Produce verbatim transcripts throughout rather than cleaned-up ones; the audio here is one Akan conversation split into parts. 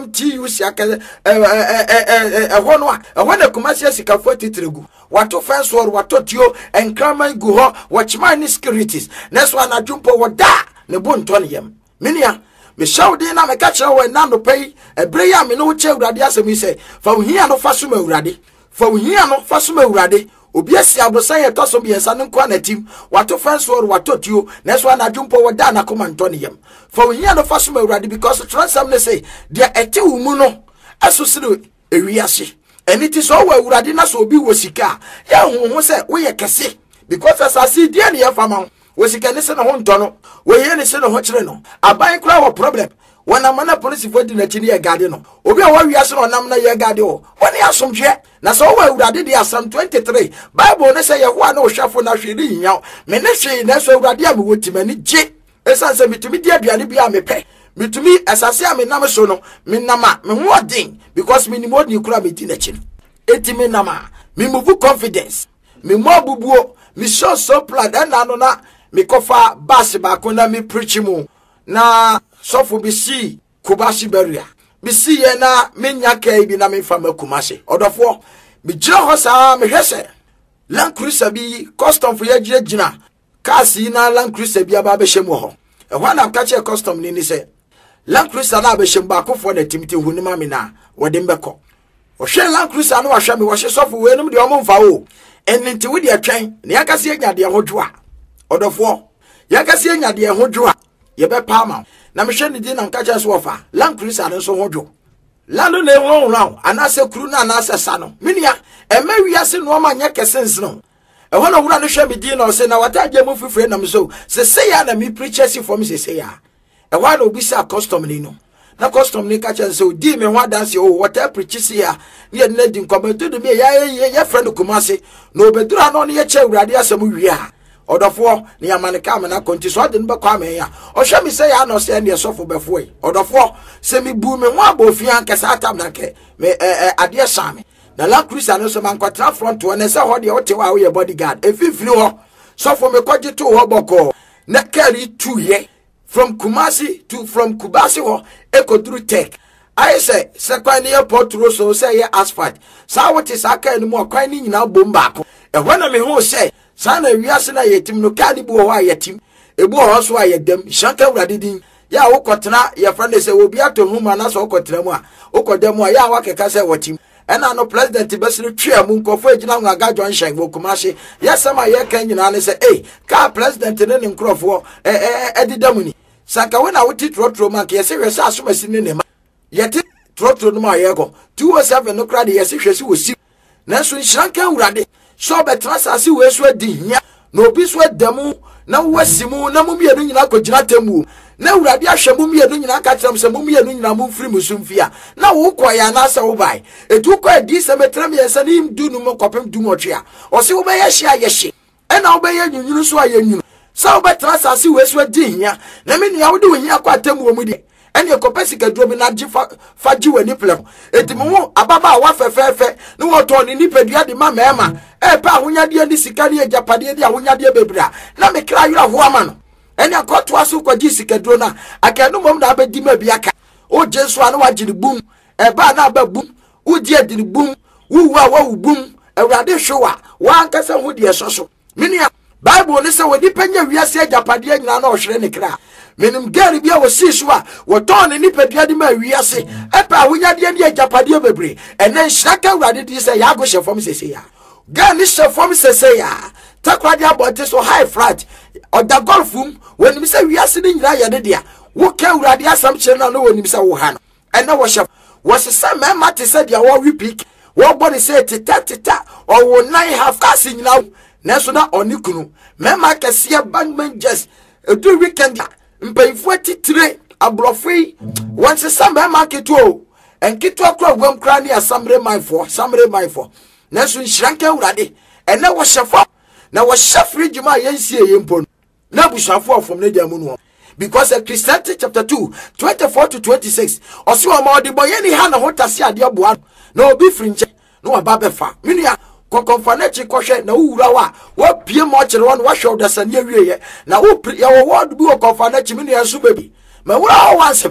T U C aka eh eh eh eh ho no a ho na commercial sika forty tregu wato fence wall wato tio enkraman gu ho watchman ni securities next one adwumpo woda ne bonto ne yam menia me shawde na me ka kire wo na no pay ebre ya me no che urade asemi se fa ohia no fa so ma urade fa ohia no fa so ma urade obi asi abosan ye toso bi ensa no kwa na tim wato fence wall wato tio next one adwumpo woda na komanto ne yam fa ohia no fa so ma urade because transam ne say dia ete wo mu no asosire ewiase and it is all where urade na so obi wo sika ya honho se wo ye kese because asasi dia ne ya fama wo sika ne se no ho ntono wo ye ne se no ho kire no aban kura wo problem wana mana police for di na chini ye gade no obi a wo wiase no nam na ye gade wo woni asomhwe na so wo urade dia Psalm twenty-three Bible ne say ye ho na wo hwafo na hwe ni nya me ne hwe na so urade a me wotimani je esan se mitumi dia aduane bia me pe mitumi asase a me nam so no me nama me ho odin because me ni modi kura me di na chi eti me nama me move confidence me mo bubuo me show so plan na no na me kofa bass ba ko na me preach mu na sofo bi si Kumasi beria bi si ye na me nyaka bi na me fa ma Kumasi odofo me jira ho sa me hwese Land Cruiser bi custom for ye jira jina kasi na Land Cruiser bi aba be shemu ho e ho na ka che custom ni ni se Land Cruiser na be shem ba kofo na timti hu ni ma me na wode mbeko o hwe Land Cruiser na wa hwe me wo hwe sofo we num de o mo mfa o ennti wo de atwan na yakase anya de ho dwoa odofo yakase anya de ho dwoa ye be pa ma na me hwe ni di na nka che so ofa Land Cruiser no so ho dwo lando na ho ho ana se kuru na ana se sa no minia e ma wiase no ma nya kesens no e ho na wura no hwe me di na o se na wata agye mu fifire na me so se se ya na me preachers for me se se ya e wa na obi sa custom ni no na custom ni ka che so di me ho dance o wata preachers ya ne na di nkometo de me ya ya friend Kumasi no obedura no ne ye che urade asem wi a odofo ne yamaneka me na konti so de no be kwa me ya o hwe me se ya no se ne sofo befo e odofo se mi bu me ho abofia nkesa atam na ke me ade same na Land Cruiser no so man kwatra front one se ho de wote wa wo ye bodyguard efifiri ho sofo me kwaje to ho boko na carry two ye from Kumasi to from Kumasi ho ekoduru tech I say second airport road so say ye asphalt sa wote sa ka ni mo kwan ni nyina bom baako e ho na me ho say sa na wiase na yetim no ka ni bu ho ayetim ebu ho so ayedam shanka urade din ya wo kotena ye friend say obi ato huma na so kotena mu a wo kodam a ya wa keka say wotim ena no president besiri twa mu nkofo agina ngaga Junction wo Kumasi yesama ye kan nyina ne say eh ka president ne ne nkrofo eh eh edidam ni sanka we na wuti trotro man ke yesi hwese asomasi ne ne ma yeti trotro no ma ye go two oh seven no kra de yesi hwese wosi na so nhranka urade so betra sase we so adi hia na obi so adamu na wasimu na mu mienu nyina kogina temu na urade ahwemu mienu nyina ka tram se mu mienu nyina mu mfiri musumfia na wo koya na sa wo bai etu ko adi se metram ye se ni du nu mo kopem du mo twea o se wo be ye hia ye hye e na wo be ye nyunyunu so aye nyunu sa wo betra sase we so adi hia na me nia wo de wo hia kwa temu wo mu de ene kopesi ka duro bi na gifa faji wani plem etimo ababa wa fefefe ni wo to ni nipadua de ma mema e pa ahonyade ni sika ni agapade de ahonyade bebra na me kra yura ho ama no ene akoto aso kwaji sika duro na akanu mom na abedi ma biaka o jesu anu wagiri bum e ba na ba bum u di adiri bum wu wa wa bum awrade hwewa wa ankasa ho de soso minia Bible ni se wodi panya wiase agapade nyina na ohwere ne kra menim gari bia wo siswa wo ton ni padua de ma wiase epa ahonyade ne agapade bebre enen hyaka urade di se ya go hyefom sese ya ga ni hyefom sese ya takwade abote so high flat oda golfum wonim se wiase ni nyina ye de dia wo ka urade asam kire na no wonim se wo ha no ena wo hyef wo sese me mate se dia wo repeat wo body se tita tita o wo nine half kasi nyina neso na onikunu mema kese bangman just edu weekend mpayifo titire abrofui once samba market o enkitu akra gwam kra ni asamre maifo samre maifo neso nhranka urade ene wo hyefo na wo hyefri juma yensie yempo na bushafo ofom ne dia mu no because Ecclesiastes chapter two twenty-four to twenty-six osi o ma odi boye ni ha na hotase ade aboa na obi frinche no aba befa minua kokonfanechi kohwe na wura wa wo pie mo kire won wo hwe dasane wieye na wo ya wo word bi wo konfanechi minua so baby ma wura wo wanse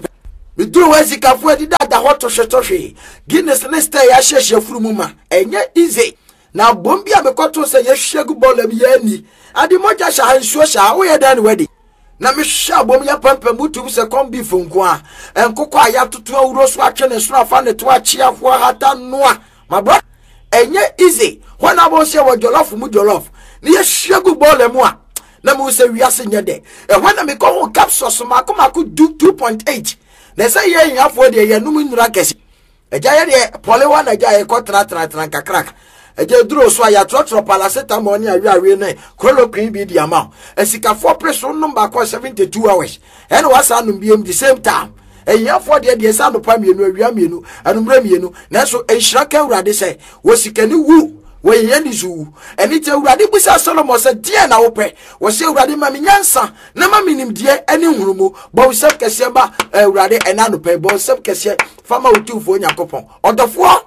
Me do wazika for the data hot to shetoshi. Guinness nesta ya sheshe frumuma. Enye easy. Na bombia me koto se ye shegu bole bieni. Adi moja sha hansuo sha wo ye dan wedi. Na me sha bom ya pampa mutu se kom bi fonkwa. Enkoko aya tutu awuro so atwe ne so afa ne to achi afo hata noa. My brother, enye easy. When I was here with jollof mu jollof. Ni ye shegu bole mu a. Na mu se wiase nye de. E when I me ko capsule so mako mako do two point eight. Na say ye nya fo de ye num nura kesi. Eja ye de pole wa na ja ye ko tra tra tra kakrak. Eja duro so ya trotro paracetamol ni awi awi na chloroquine bi di ama. Esika for pressure number ko seventy-two hours. And was anum bi the same time. Eya fo de de sa no pa mienu awia mienu anumra mienu. Na so enhira ka urade say wo sikani wu we ye ni zu eni te urade busa Solomon say die na wo pe wo say urade ma me nyansa na ma minim die eni hurumu bo usep kese ba urade ena no pe bo usep kese fama utufo nyakopon odofo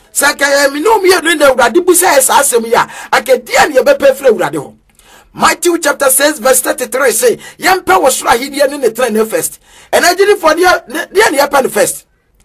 saka mi no mi ye na urade busa esa asem ya akadie ne be pe fre urade ho. Matthew chapter six verse thirty-three say yempe wo sura hidie ne ne trene first enagiri for dia dia ne yapen first.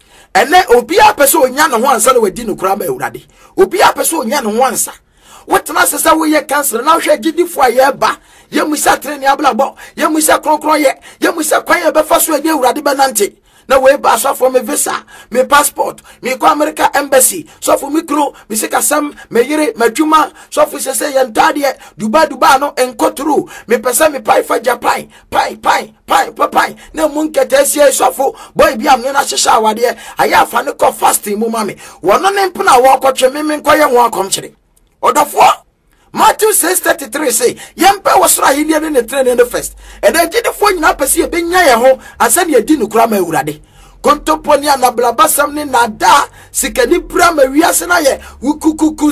Ene obi a peso onya no ho ansa na wadi no kura ma urade obi a peso onya no ho ansa wotena sesa wo ye cancer na hwe gidifo aye ba ye musa trene ablabo ye musa kronkron ye ye musa kwan ye be fa so ade urade be nante na we ba so for me visa me passport me ko America embassy so for me kro me se kasam me yire madwuma so for se se ye ntade duba duba no enkoturu me pesa me pai fa Japan pai pai pai pai na munkete sie so for boy bia me na hyehya awade aya fa ne ko fasting mu mame wono ne mpuna wo kotwe me me nkoye ho akomkyere odofo. Matthew six thirty-three say yempe wasra hilie ne ne trene ne first and then did the phone na pese e benya ye ho asa ne adi no kura ma urade kontoponi anablabasam ne nada sikani bra ma wiase na ye wukukuku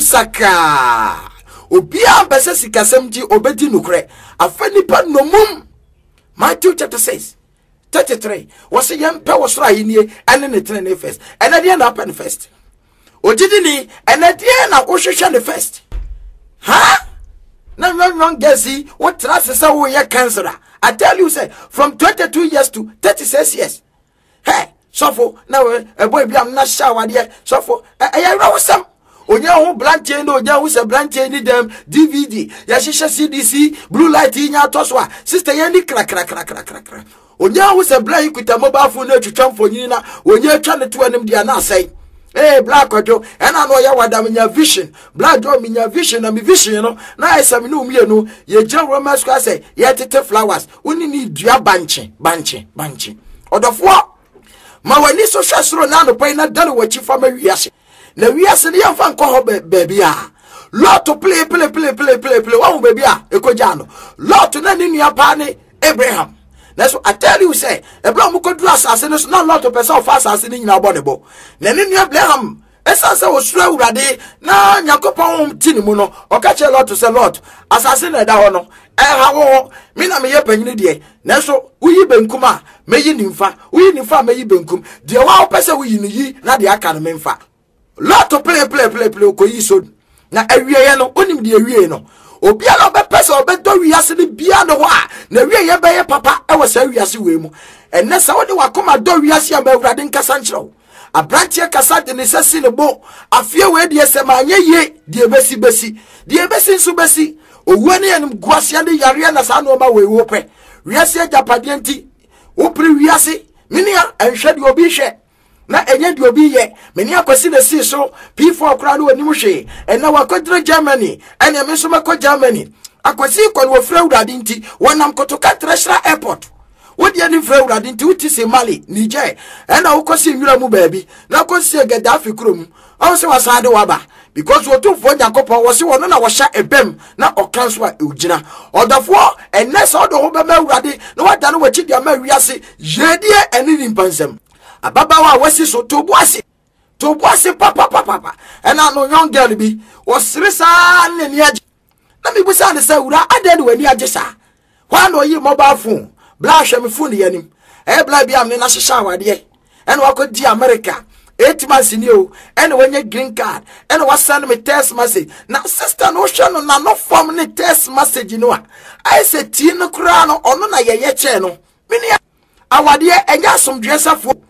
saka obi a pese sikasem ji obedi no kure afani pa nomum. Matthew chapter six thirty-three was yempe wasra hilie ane ne trene first and then na happen first ojidi ni and then na ohwehwe ne first. Huh? No, no, no, Gessi, what trust is our year cancer? I tell you, say, from twenty-two years to thirty-six years. Hey, so for now, a boy, I'm not sure, dear. So for I know some. On your own blanche, no, there was a blanche, any them D V D, Yashisha C D C, blue light in your toswa, sister Yanni, crack, crack, crack, crack, crack, crack. On your was a blank with a mobile phone to jump for Nina when you're trying to them, they are not saying. Hey, black ojo, and I know ya wada minya vision. Black jo minya vision and mi vision, you know. Na esa mi no mi no. Ye general mask say, ye tete flowers. Uni ni dua banchi, banchi, banchi. Odofo. Ma wani so shasro na no pa na dalo wachi fa ma wiase. Na wiase ne yamfa nko ho baby a. Lot to play play play play play play. Wa baby a ekoja no. Lot na ni nua pa ne Abraham. That's what I tell you, say, a blow could do assassin is not lot of person fast assassin in our body. Then in your blame, as I was slow ready, now Yakopon Tinimuno, or catch a lot to say lot, assassin at Dahono, and how Mina may happen in the Naso, we ben kuma, may you nympha, we nympha may you benkum, the wow person we in ye, not the academy fa. Lot to play, play, play, play, coiso. Now every year no, only the area obiara be pese obedo wiase ne bia no wa na wie ye be papa e wasa wiase we mu enne sa wode wakoma do wiase am awurade nkasa nkyerɛw abrantie kasa de ne sesi ne bo afie we de esema anye ye de besi besi de besi nso besi owu ne enum guase ne yare na sa no ma we wo pɛ wiase japade nti wo pri wiase minia enhwɛ de obi hwɛ na enye de obi ye meni akwasi na si so P four kra no anim hwe ena wakodre Germany ena me so makɔ Germany akwasi kɔ no fra urade nti wonam kotoka treasure airport wodi ani fra urade nti wuti se Mali Niger ena wokosi nwura mu baabi na kosi Gaddafi krom awo se wasade waba because wotu fo Yakopɔ wo se wono na wo hya ebem na okanso a ugina odafo ena so do ho be ma urade na wada no wachi dia ma wiase yedie eni nimpansem ababawa wasi so tobuase tobuase papa papa papa ena no young girl bi osire sa ne ni age na mi busa ne sa wura ade wani age sa kwa no yi mobile phone bla hwe me phone yanim e bla bi am ne na hyehya awade ena wakodi America eight months ni o ena wanya green card ena wasane me text message na sister no hwe no na no form ne text message no a I say ti no kura no ono na yeye che no mini awade enya asomdwesafo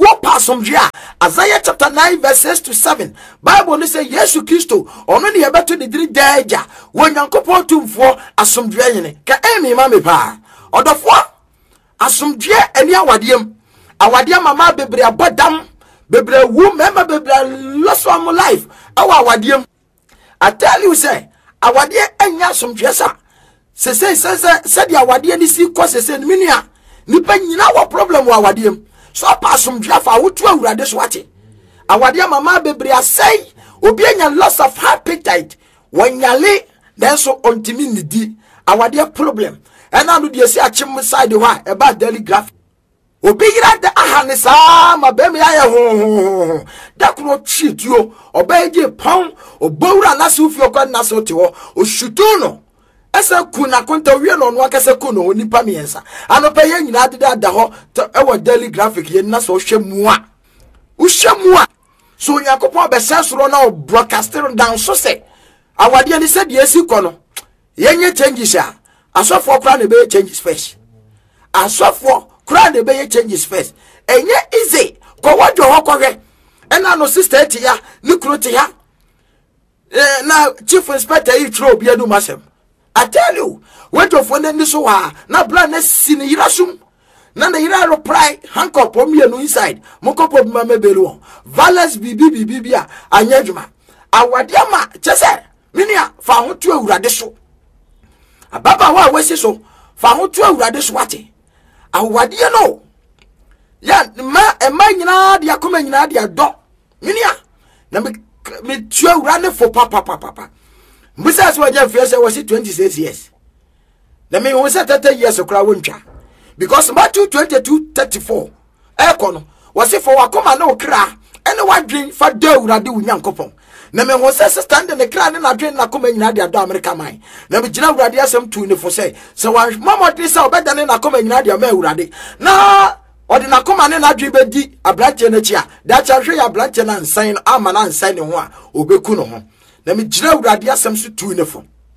what pasomdria Isaiah chapter nine verse six to seven Bible ni say Yesu Kristo ono ne yebeto ne diri daja wo Nyankopon tumfo asomdria yene ka emi ma me pa odofo asomdria eni awadiem awadiem mama bebre abodam bebre wu mema bebre lost of my life awa awadiem. I tell you say awadie enya asomdria sa se se se se di awadie ni si ko se se minia nipa nyina wo problem wa awadiem so pasum dwafa wotu awurade so wate awade mama bebre asai obi anya loss of appetite wanyale denso ontimi nidi awade problem ena no de si achim side ho e ba daily graph obi yira de ahane sa ma be me aye ho da kro twituo obaje pon obowura na se ofi okwa na se ote ho oshutu no esa kuna konta wie no no akase kuno onipa miensa anopa ye nyina adeda da ho e wo daily graphic ye na so hwemu a uhwemu a so Yakopon be sensoro na broadcasting down so say awade ni se de esi kono ye nye changes a asofo kra na be changes first asofo kra na be changes first enye easy ko wadwo ho kohwe ena no sister ti ya ni kro ti ya eh na chief inspector yi tro obi adu masem. I tell you, wait of when this wa na plan sin yirasum na na yira reply handcuff on me no inside moko pop mama belu valence bibi bibi bia anyadwuma awade ama chese minia fa ho to awurade so ababa wa wesi so fa ho to awurade so wate awade no ya ma e ma nyina de akoma nyina de do minia na me me to awurade for papa papa papa Mbisa so aja fiese was twenty-six years. Na me won say thirty years okra wontwa. Because Matthew twenty-two thirty-four ekono was for wakoma na okra ene wadwen fa da awurade wunyankopon. Na me won say stand in the kra ne na dwen na koma nyina de ado America man. Na me gina awurade asem tu ne fo say so wan mama de say obeda ne na koma nyina de ma awurade. Na odi na koma ne na dwen bedi abranche na chia. Da cha hwe ya abranche na nsan ama na nsan ne ho a obeku no ho. Na mi jira urade asem so tu ne fo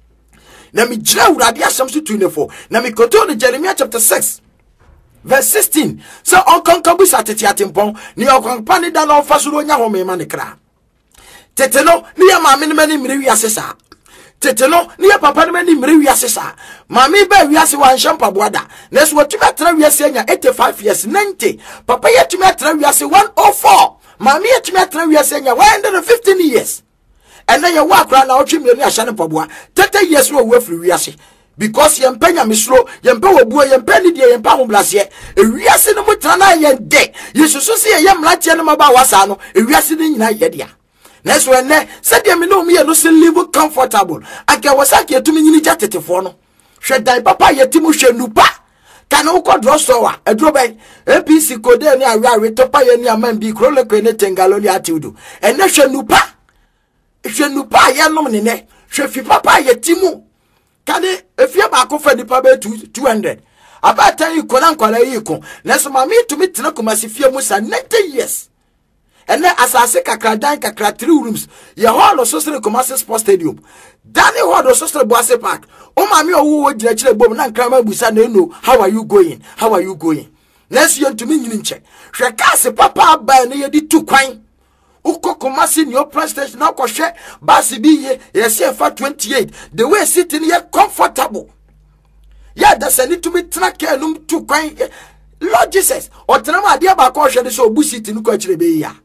na mi jira urade asem so tu ne fo na mi koto ne Jeremiah chapter six verse sixteen so on konkabu satete atempon ni okonpa ne da na ofa so nya ho me ma ne kra tete no ni ya ma me ne mani miri wi asesa tete no ni ya papa ne mani miri wi asesa ma me ba wi ase wan shampa boada na so watuma tra wi ase nya eighty-five years ninety papa ya tuma tra wi ase one oh four ma me ya tuma tra wi ase nya one hundred fifteen years. And then you walk around now, chimney, a shannon pabua. Thirty years no way free reasi. Because you penya me slow, you power boy, you penny dear, and pound blast yet. A reason of Mutrana yen day. You should see a young lad about Wasano, a reason in Yedia. Next when they said, you know me, and no still live comfortable. I can was like you to me in the for no. Shed thy papa yet Timusha Nupa. Can oko draw so a drawback. A P C code near Rari, Topa, and your man be crolling and Galoli atudu. And Nasha Nupa. Je nous pas ya nom nene je fi papa ye timu kade efia ba ko fa nipa be two hundred abata yi ko na nkwala yi ko na so ma me to me tena komasi fie mu sa ninety years ene asase kakra dan kakra three rooms ye hall so sere komasi sports stadium dani hall so sere boase park o ma me owo wo gina kire bom na nkrama busa na eno how are you going how are you going next year to me nyini nche hwe ka se papa ba na ye di tu kwan uko komasi ni opera station na kwhwe basi bi ye yes for twenty-eight the way sitting here comfortable yeah that's a need to be track num tu kwan Lord Jesus o tenama ade ba ko hwe de so obu sitting ko akire be ya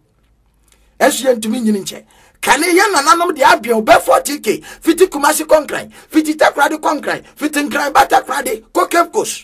esu ntumi nyini nche kane ye nananom de abia be forty k fifty komasi concrete fifty takrade concrete fifty grand bata krade kokefkos.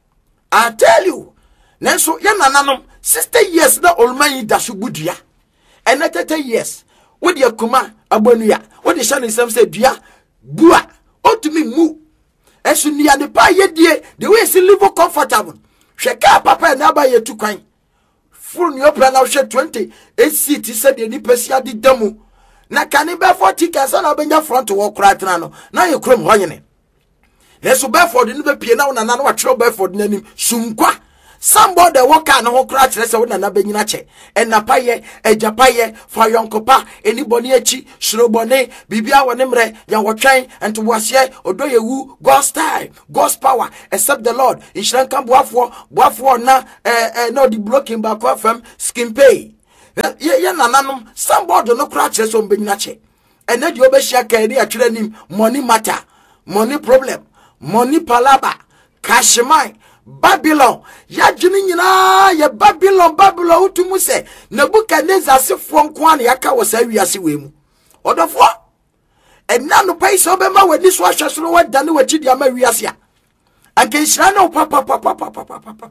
I tell you nenso ye nananom sixty years na olman da so budua and thirty years with your kuma abonuya what the shining some say dua bua o to me mu esu ni ade pa ye die the way see live comfortable hweka papa na ba ye tu kwan full ni opera na hwe twenty eight seat said the nipasi ade damu na kane be forty ka sa na benya front walk right na no na ye krom ho nyene leso be for the no be pie na na na wa tro be for the nanim sunkwa somebody walk and ho kra kire se wona na benyina che enapaye ejapaye fa yonkopa eniboni echi shrobone bibia wone mre ya wotwen ento wase odoyewu God's time God's power except the Lord inshran kan boafo boafo na eh eh no the blocking back fam skin pay ye ye nananom somebody no kra kire se benyina che ene di obehia kan ri atwere nim money matter money problem money palaba kashmai Babylon ya jini nyina ya Babylon Babylon utumu se Nebuchadnezzar sefo nko an yaka wasa wiase wemu odofo enna no paisa obema wadi so ahwese no wadane wachidi ama wiase a anke nhira no papa papa papa papa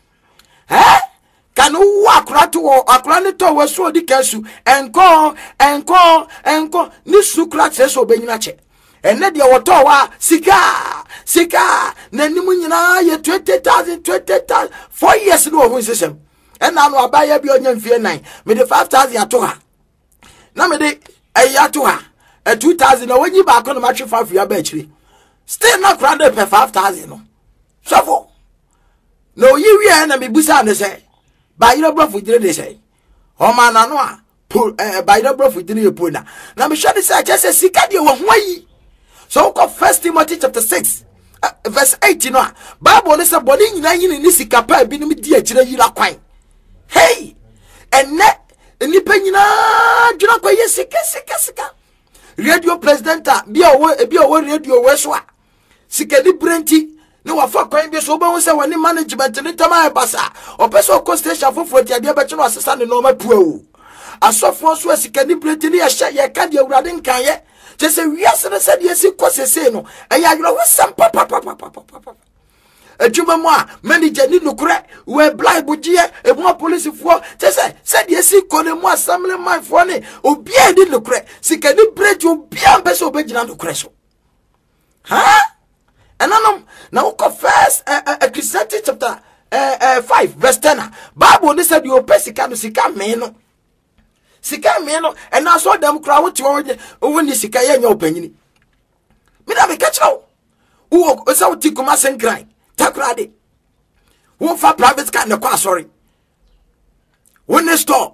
eh kanu akura to akura ne to waso odi kansu enko enko enko ni sukra tseso benyina che ene de woto wa sika sika nanimu nyina ye twenty thousand twenty thousand four years no ho system ena no abaya bi onya mfie nine me de five thousand ato ha na me de ayi to ha e two thousand na wanyi ba ko no ma twe five ya ba chiri still na crowd per five thousand no so no yi wi na me busa ne say ba yiro brofu dire de say o ma na no a ba yiro brofu dire ye pona na me hwe say just sika de wo ho ayi. So go First Timothy chapter six uh, verse eighteen no Bible say boni nyina yin ni sika pa bi nim di agire yira kwan hey enne nipa nyina dwuna kwa ye sika sika sika radio president bi owo bi owo radio we so a sika ni brenti ni wa fa kwan bi so bo say woni management ni tama e basa opeso ko station foforo ti ade be che no asesa ne no ma puo asofo so sika ni brenti ni ye hye ye ka de awurade nkan ye just say we are said yes, say no. And you know some papa papa papa papa. A juma moi, manager need no correct. We blind budget, a more police for just say, said yes, call moi, some my funny, or be I did no correct. See, can you break your be best obedient on the crash? Huh? And I now confess a Christianity chapter five, verse ten. Bible said you best can see come man. Sika me no and I saw them crowd to when the sika ye nyo panyini me na me catch now wo o sa uti kuma senkran takrade wo fa private car ne kwa sorry when the store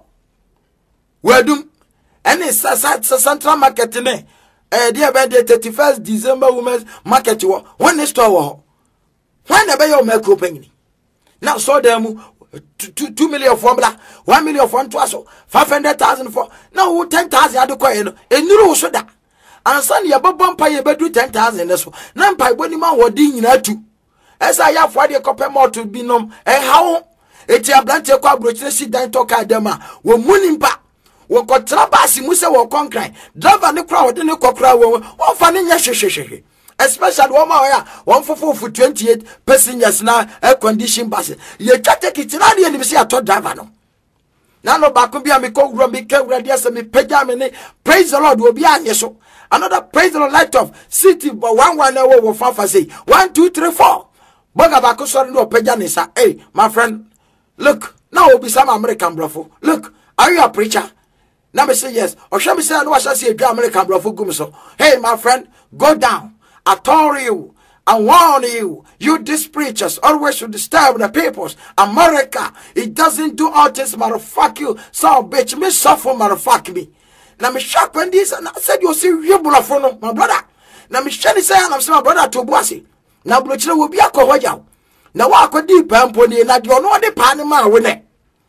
wedum and is central market ne eh dia be the thirty-first December women's market wo when the store wo when na be your make panyini now saw them Two, two million formula, one million for one five hundred thousand for now ten thousand at the coin, and you so that. And son, your bump pay a bedroom ten thousand. That's none by when man were ding in that too. As I have for the copper more to be known, and how it's a blunt your cockroach, sit down talk at them, were mooning back. What got trabasi musa or concrete, drive on the crowd in the cockroach, or funny yash. Especially one more one for four for twenty-eight passengers now air condition buses. You can't take it in the end. See, I told driver no. Now no back will be a me call run me care ready as me pejamine. Praise the Lord will be on yes. Another praise the Lord light of city, but one one hour will fafa say one two three four. Boga bako sorry no pejanisa. Hey, my friend, look now will be some American bravo. Look, are you a preacher? Now me say yes. Or shall me say I know I shall see a American bravo gumso. Hey, my friend, go down. I told you, I warn you, you these preachers always should disturb the peoples. America, it doesn't do all this, motherfuck you. So, bitch, me suffer, motherfuck me. Now, me shock when this, and I said, you see, you bulafono, my brother. Now, me shani say, and I'm saying, my brother, to Bossy. Now, Bluchina will be a cohoya. Now, walk with deep and pony, and you know the Panama winner.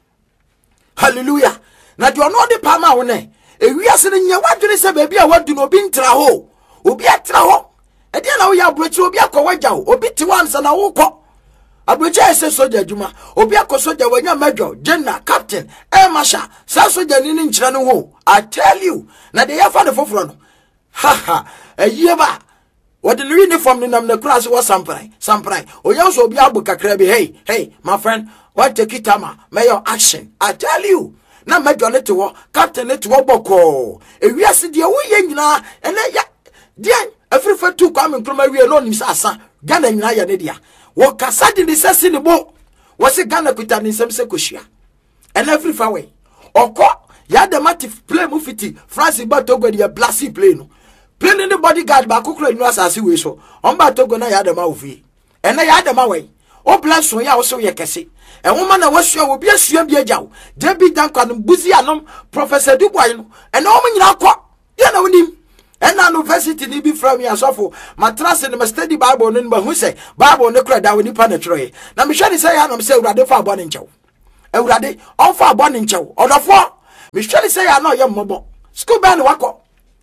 Hallelujah. Now, you know the Panama winner. If we are sitting here, what do they say, baby? I want to know being traho. Ubi a traho. E dia na wo ya abrochi obi akọwaja o obi ti wansa na wo kọ abrochi ese soja juma obi akosoja wanya major general captain air marshal sa soja ni ni nkyira no ho I tell you na de ya fa de foforo no ha ha eyi ba what the uniform ni nam na class was samprai samprai o ya so obi abu kakra bi hey hey my friend what take it ama may your action I tell you na major ne to captain ne to boko e wiase de wo ye nyina ene ya dia every for two come in Kroma we alone is asa Ghana nyina ya ne dia wo kasa de ne sese ne bo wo se Ghana kuta ne nsem se kohia and every far way okọ ya the matif play mu fiti France ba Togo de blasi play no play ne bodyguard ba kokoro nu asase we so on ba Togo na ya the ma ofi and na ya the ma we o bless so ya wo so ye kese e woma na wasua wo bia sua bia jawo David Dankwa no buzi anom Professor Dubois no e na o nyina akọ ye na wonim e na university ni bi from ya sofo matrase no study Bible no ba hu say Bible no kra da woni pa na troye na me hwe ni say ya no me say urade fa abo ne nchew urade on fa abo ne nchew odofo me hwe ni say ya no ye mmobo school ban wako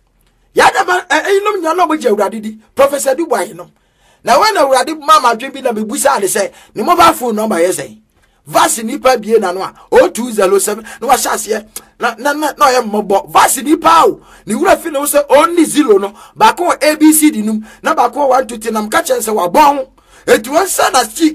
ya da ba e nom nya no bo je urade di Professor Dubois no na when urade mama dwen bi na be busa ade say ni mobile phone number ye say Vasi nipa bie na no a zero two zero seven no wa hyase na na na ye mmobo vasi nipa o ni wura fi no say only zero no ba ko A B C D num na ba ko one two three na mka chen say wa bon etu won sa na chi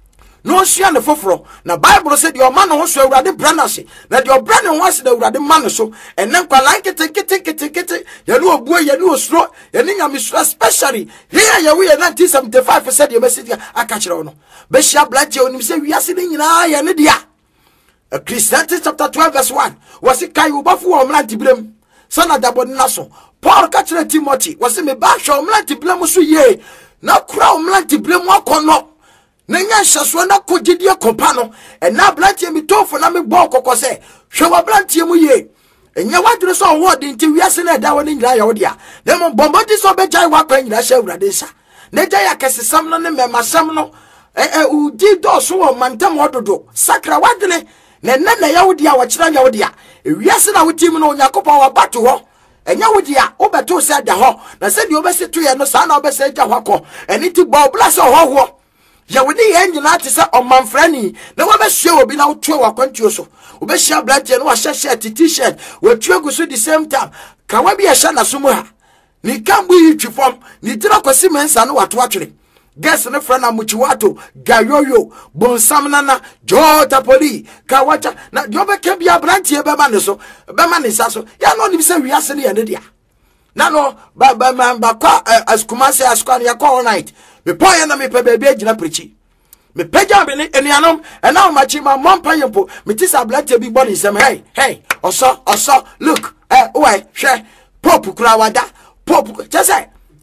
no sua ne foforo na Bible say the man no so urade branase na the brand no was the urade man so enen kwa like kete kete kete kete ye no obuo ye no osro ye ni nyame so especially here ye we nineteen seventy-five percent ye message aka kire no be shia blache onim say wiase ni nyina ye ne dia Ecclesiastes chapter twelve verse one was it kai ubafo o mlanti blem sana dabo na so Paul ka kire Timothy was me ba hwe o mlanti blem so ye na kura o mlanti blem akono nenya hyaso na kogidie kopa no ena blantie mi tofo na me bo kokose hwe wa blantie mu ye enya wadure so wo de nti wiase na da woni nyira ya wo dia na mo bombo di so be jai wa kwa nyira hye urade sha na jai akesesam no ne memasam no eh eh udi do so wo mantam ododo sakra wadene na na na ya wo dia wo kira ya wo dia wiase na wo tim no onyakopa wa bato ho enya wo dia wo beto se da ho na se di obeseto ye no sa na obese ja hwako eni ti bo blase ho ho ya wodi ye nyina te se omanfrani na wo be hwe obi na wo tue wakwantuo so wo be hia blache no wa hye hye t-shirt wo tue gusu the same time ka wa bi ya hye na so mu ha ni kambu yi twifom ni tira kwasi mensa no wato atwere guess ne frana muchiwato gayoyo bonsam nana jota poli ka wacha na jobe ke bia branche be ma ne so be ma ne sa so ya no ni se wiase ne ye ne dia na no ba ba ma ba kwa askumase askwan ya all night me poye na me pe bebe agina prechi me peja be ni enianom e na ma chi ma mom pa yempo me ti sa blache bi body sem hey hey oso oso look eh why hwe pop kura wada pop chese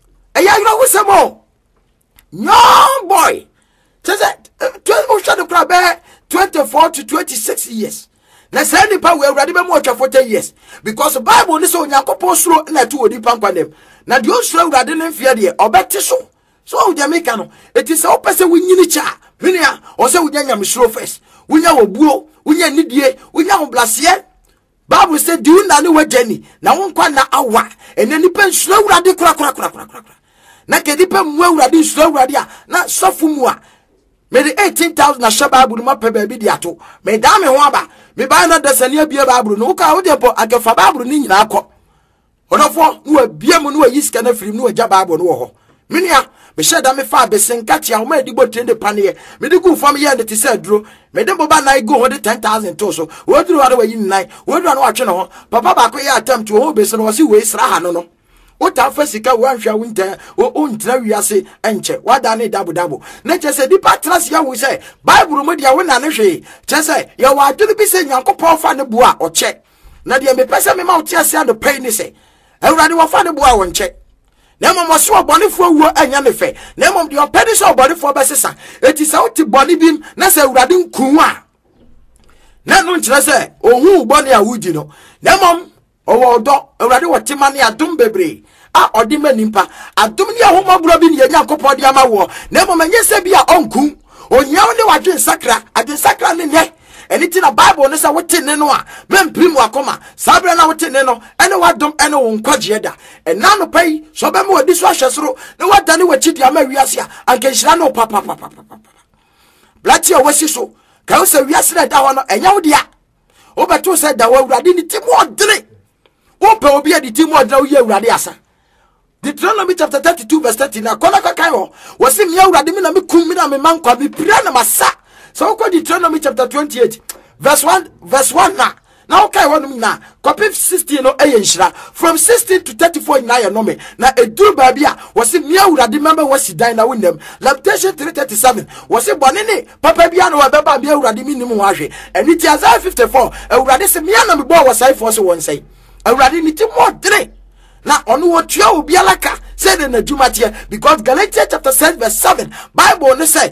e ya yiro wusemo young boy chese o shado kura be twenty-four to twenty-six years na say nipa we awrade be mo atwa forty years because the Bible ni so onyankopon suro na tu odi pankwanem na de o suro awrade ne mfia de obete so so wo Jamaica no it is o pese wunyini cha hwenia o se wunya nyam suro first wunya wobuo wunya nidie wunya hoblase Bible say do na ne wagani na wonkwa na awa ene nipa suro awrade kura kura kura kura kura na kedipa mu awrade suro awrade a na sofu mu a me the eighteen thousand na shaba Bible ma pe ba bi di ato me da me ho aba me ba na dasania bia Bible no ka wo de po agafa Bible ni nyina akọ odofo no abia mu no ayi sika na firim no agya Bible no wo ho menia me sheda me fa besenka tia wo ma di bo trende pane me di gu fam ye ne ti se duro me de boba na go ho de ten thousand to so wo duro wa de wayi nine wo duro na wa twe no ho papa ba ko ye attempt wo be se no si we sra ha no no Ota fasika wanhwa winter o ntra wiase enche wada ne dabu dabu na chese di patras ya wo se Bible mu dia wo na ne hwe chese ya wa aduru bi se Nyankopon fa ne bua o che na dia me pese me ma o tia se ando pay ni se Ewurade wo fa ne bua wo nche na mama so obonefo wuo anya ne fe na mama dia pedi so obonefo be sesa eti se o ti boni bim na se Ewurade nkun a na no nchire se ohun boni a wudi no na mama owo odo Ewurade wo timane adom bebre a odi manimpa adom ne ahomabro bi ne Nyankopon de ama wo na mama nyese bi a onku onyaw ne wadwen sakra adwen sakra ne ne eni na Bible ne sa wote ne no a memprim wakoma sabra na wote ne no ene wadom ene wo nkwaje da ena no pai so be me wadi so ahwesoro ne wadane wachidi ama wiase a anka nhira no papa papa papa blati o wasi so ka wo se wiase da ho no enya wo dia wo beto se da wo Awurade ni ti mo odre wo pe obi adi ti mo odre wo ye Awurade asa Deuteronomy chapter thirty-two verse thirty na kona ka kai ho wo se me Awurade me na me kum me na me mankwa me pira na masa so ko Deuteronomy chapter twenty-eight verse one verse one na na okay one na copy sixteen no eye nhira from sixteen to thirty-four na ye no me na eduru ba bia wo se me Awurade member wasi dan na wonam Lamentation three thirty-seven wo se bone ne papa bia no wa beba me Awurade mi nim ho ahwe eni ti Isaiah fifty-four Awurade se me na me bo wo sai fo se won sai Awurade ni ti mo dre na onu wo tua obi alaka say de na dwuma tie because Galatians chapter six verse seven Bible ne say